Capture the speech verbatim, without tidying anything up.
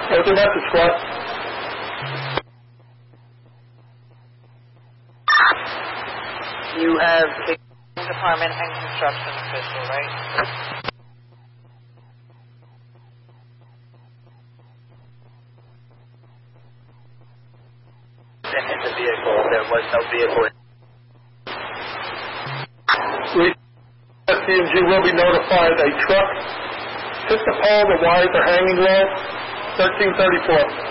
Roger that to squad. You have the department and construction official, right? In the vehicle, there was no vehicle. We, S D M G will be notified a truck hit the pole, the wires are hanging low, thirteen thirty-four.